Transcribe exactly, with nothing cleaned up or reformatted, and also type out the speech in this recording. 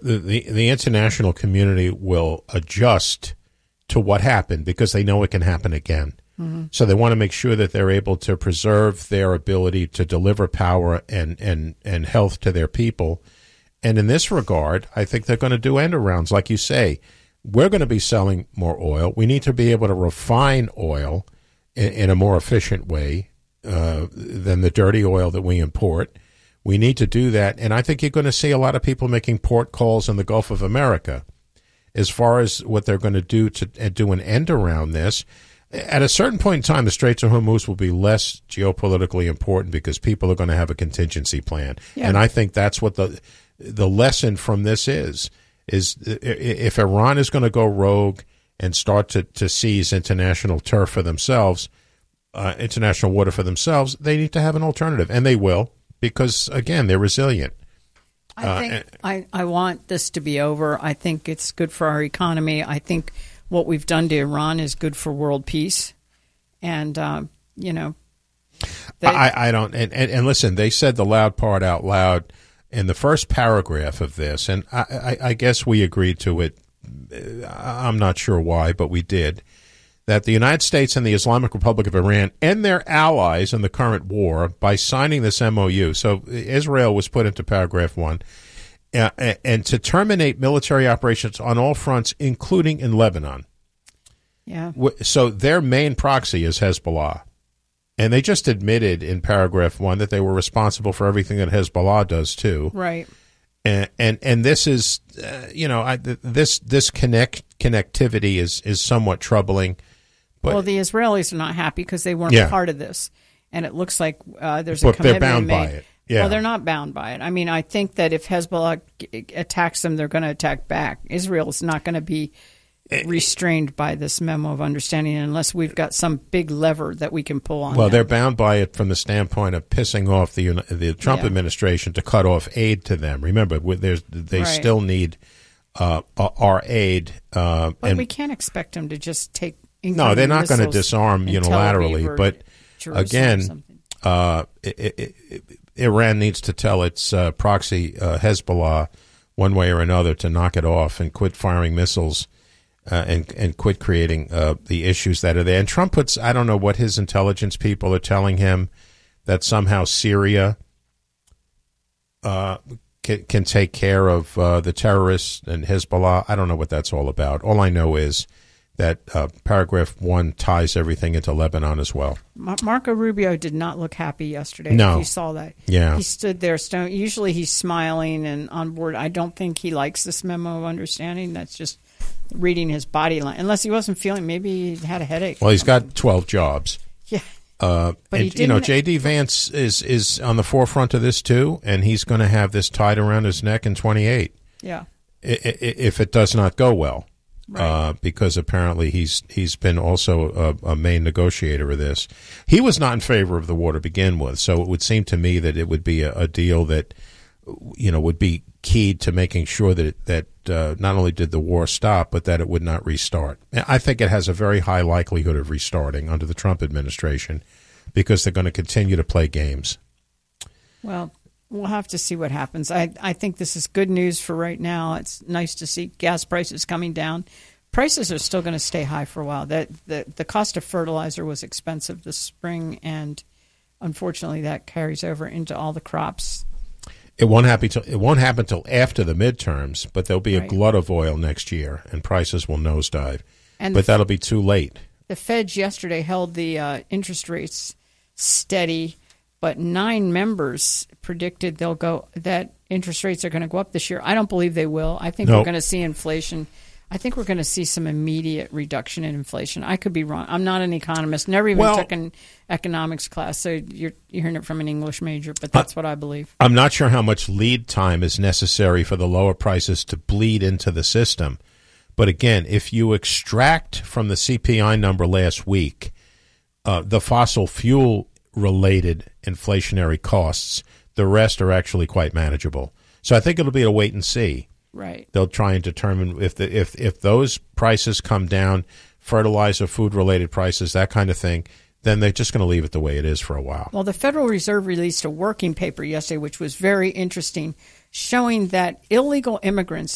the, the the international community will adjust to what happened because they know it can happen again. Mm-hmm. So they want to make sure that they're able to preserve their ability to deliver power and, and, and health to their people. And in this regard, I think they're going to do end arounds. Like you say, we're going to be selling more oil. We need to be able to refine oil in, in a more efficient way uh, than the dirty oil that we import. We need to do that. And I think you're going to see a lot of people making port calls in the Gulf of America. As far as what they're going to do to do an end around this, at a certain point in time, the Straits of Hormuz will be less geopolitically important because people are going to have a contingency plan. Yeah. And I think that's what the the lesson from this is, is if Iran is going to go rogue and start to, to seize international turf for themselves, uh, international water for themselves, they need to have an alternative. And they will because, again, they're resilient. I think uh, I, I want this to be over. I think it's good for our economy. I think what we've done to Iran is good for world peace. And, um, you know. They, I, I don't. And, and, and listen, they said the loud part out loud in the first paragraph of this. And I, I, I guess we agreed to it. I'm not sure why, but we did. That the United States and the Islamic Republic of Iran and their allies in the current war by signing this M O U. So Israel was put into paragraph one. Uh, and to terminate military operations on all fronts, including in Lebanon. Yeah. So their main proxy is Hezbollah. And they just admitted in paragraph one that they were responsible for everything that Hezbollah does, too. Right. And and, and this is, uh, you know, I, this this connect connectivity is, is somewhat troubling. But, well, the Israelis are not happy because they weren't yeah. part of this. And it looks like uh, there's but a commitment they're bound made. by it. Yeah. Well, they're not bound by it. I mean, I think that if Hezbollah attacks them, they're going to attack back. Israel is not going to be restrained by this memo of understanding unless we've got some big lever that we can pull on. Well, them. They're bound by it from the standpoint of pissing off the the Trump yeah. administration to cut off aid to them. Remember, there's, they right. still need uh, our aid. Uh, but and we can't expect them to just take No, they're not going to disarm unilaterally. But again, uh, it, it, it, Iran needs to tell its uh, proxy uh, Hezbollah one way or another to knock it off and quit firing missiles uh, and and quit creating uh, the issues that are there. And Trump puts, I don't know what his intelligence people are telling him, that somehow Syria uh, can, can take care of uh, the terrorists and Hezbollah. I don't know what that's all about. All I know is that uh, paragraph one ties everything into Lebanon as well. Marco Rubio did not look happy yesterday. No. If you saw that. Yeah. He stood there. Stone. Usually he's smiling and on board. I don't think he likes this memo of understanding. That's just reading his body line. Unless he wasn't feeling, maybe he had a headache. Well, he's got twelve jobs. Yeah. Uh, but and, you know, J D. Vance is, is on the forefront of this, too, and he's going to have this tied around his neck in twenty-eight. Yeah. If it does not go well. Right. Uh, because apparently he's he's been also a, a main negotiator of this. He was not in favor of the war to begin with, so it would seem to me that it would be a, a deal that, you know, would be keyed to making sure that it, that uh, not only did the war stop, but that it would not restart. I think it has a very high likelihood of restarting under the Trump administration because they're going to continue to play games. Well, we'll have to see what happens. I, I think this is good news for right now. It's nice to see gas prices coming down. Prices are still going to stay high for a while. That the, the cost of fertilizer was expensive this spring, and unfortunately that carries over into all the crops. It won't happen till it won't happen till after the midterms, but there'll be right. a glut of oil next year, and prices will nosedive. And but that'll be too late. The Fed yesterday held the uh, interest rates steady. But nine members predicted they'll go that interest rates are going to go up this year. I don't believe they will. I think nope. we're going to see inflation. I think we're going to see some immediate reduction in inflation. I could be wrong. I'm not an economist. Never even well, took an economics class, so you're, you're hearing it from an English major. But that's what I believe. I'm not sure how much lead time is necessary for the lower prices to bleed into the system. But again, if you extract from the C P I number last week uh, the fossil fuel related inflationary costs, the rest are actually quite manageable. So I think it'll be a wait and see. Right. They'll try and determine if the if if those prices come down, fertilizer, food related prices, that kind of thing, then they're just going to leave it the way it is for a while. Well, the Federal Reserve released a working paper yesterday, which was very interesting, showing that illegal immigrants